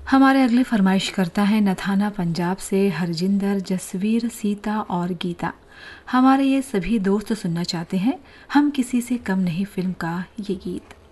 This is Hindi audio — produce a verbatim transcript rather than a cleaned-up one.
हमारे अगले फरमाइश करता है नथाना पंजाब से हरजिंदर, जसवीर, सीता और गीता। हमारे ये सभी दोस्त सुनना चाहते हैं हम किसी से कम नहीं फिल्म का ये गीत।